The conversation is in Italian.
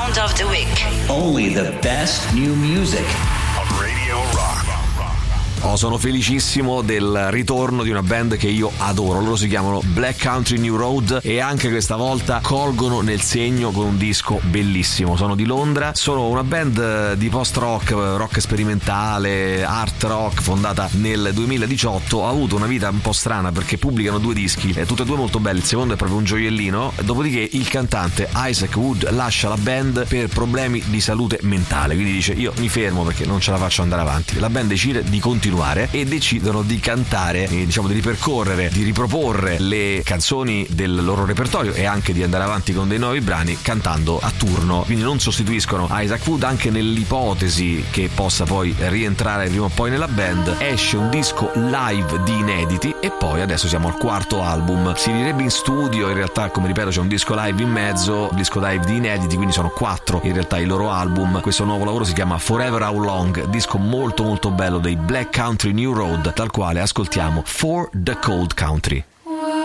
Sound of the Week. Only the best new music. Radio Rock. Sono felicissimo del ritorno di una band che io adoro. Loro si chiamano Black Country New Road e anche questa volta colgono nel segno con un disco bellissimo. Sono di Londra, sono una band di post rock, rock sperimentale, art rock, fondata nel 2018. Ha avuto una vita un po' strana perché pubblicano 2 dischi, tutti e 2 molto belli. Il secondo è proprio un gioiellino. Dopodiché il cantante Isaac Wood lascia la band per problemi di salute mentale, quindi dice: io mi fermo perché non ce la faccio andare avanti. La band decide di continuare e decidono di cantare, diciamo di ripercorrere, di riproporre le canzoni del loro repertorio e anche di andare avanti con dei nuovi brani cantando a turno. Quindi non sostituiscono Isaac Wood, anche nell'ipotesi che possa poi rientrare prima o poi nella band. Esce un disco live di inediti e poi adesso siamo al 4º album. Si direbbe in studio, in realtà come ripeto c'è un disco live in mezzo, un disco live di inediti, quindi sono 4 in realtà i loro album. Questo nuovo lavoro si chiama Forever How Long, disco molto molto bello dei Black Country New Road, dal quale ascoltiamo For the Cold Country.